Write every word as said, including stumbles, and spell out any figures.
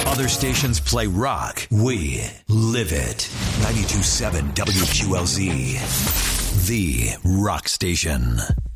Other stations play rock. We live it. ninety-two point seven W Q L Z. The Rock Station.